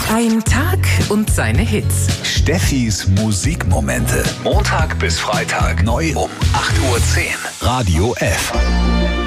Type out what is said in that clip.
Ein Tag und seine Hits. Steffis Musikmomente. Montag bis Freitag neu um 8:10 Uhr. Radio F.